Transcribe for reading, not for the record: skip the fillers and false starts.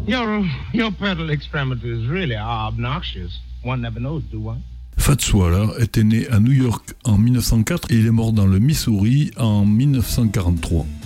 Your pedal extremities really are obnoxious. One never knows, do one? Fats Waller était né à New York en 1904 et il est mort dans le Missouri en 1943.